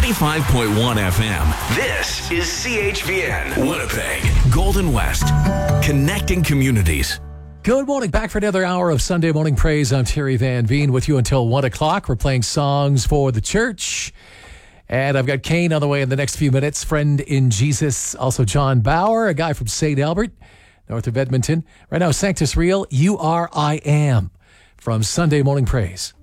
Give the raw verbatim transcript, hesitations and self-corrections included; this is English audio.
ninety-five point one F M. This is C H V N, Winnipeg, Golden West, connecting communities. Good morning. Back for another hour of Sunday Morning Praise. I'm Terry Van Veen with you until one o'clock. We're playing songs for the church. And I've got Kane on the way in the next few minutes. Friend in Jesus. Also John Bauer, a guy from Saint Albert, north of Edmonton. Right now, Sanctus Real, You Are, I Am, from Sunday Morning Praise.